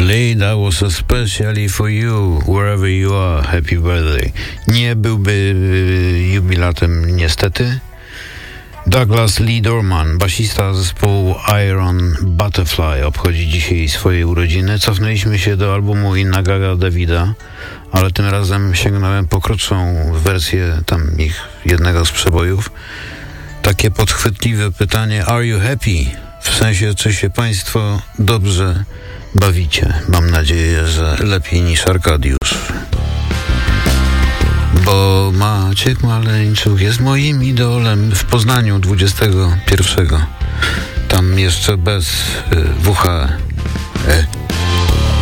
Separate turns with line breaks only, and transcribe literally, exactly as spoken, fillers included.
Lee, that was especially for you, wherever you are. Happy birthday. Nie byłby y, jubilatem niestety. Douglas Lee Dorman, basista zespołu Iron Butterfly, obchodzi dzisiaj swoje urodziny. Cofnęliśmy się do albumu Inna Gaga Davida, ale tym razem sięgnąłem po krótszą wersję tam ich jednego z przebojów. Takie podchwytliwe pytanie: Are you happy? W sensie, czy się państwo dobrze bawicie? Mam nadzieję, że lepiej niż Arkadiusz. Bo Maciek Maleńczuk jest moim idolem w Poznaniu dwudziestego pierwszego. Tam jeszcze bez y, W H E.